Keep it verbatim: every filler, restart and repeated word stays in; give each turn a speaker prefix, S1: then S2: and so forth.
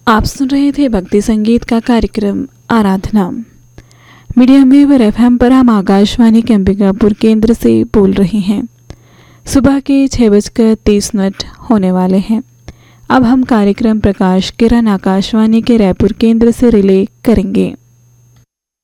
S1: आप सुन रहे थे भक्ति संगीत का कार्यक्रम आराधना। मीडियम वेव और एफएम पर हम आकाशवाणी के अंबिकापुर केंद्र से बोल रहे हैं। सुबह के छः बजकर तीस मिनट होने वाले हैं। अब हम कार्यक्रम प्रकाश किरण आकाशवाणी के रायपुर केंद्र से रिले करेंगे।